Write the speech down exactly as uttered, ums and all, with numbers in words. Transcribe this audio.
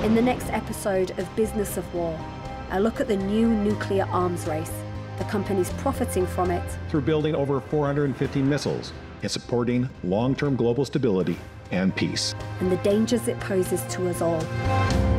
In the next episode of Business of War, I look at the new nuclear arms race, the companies profiting from it, through building over four hundred fifty missiles and supporting long-term global stability and peace, and the dangers it poses to us all.